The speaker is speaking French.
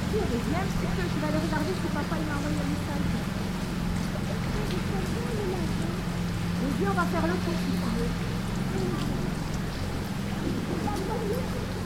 Puis, le deuxième, c'est que je vais aller regarder si papa il m'a envoyé un message. Et puis, on va faire le coup si tu veux.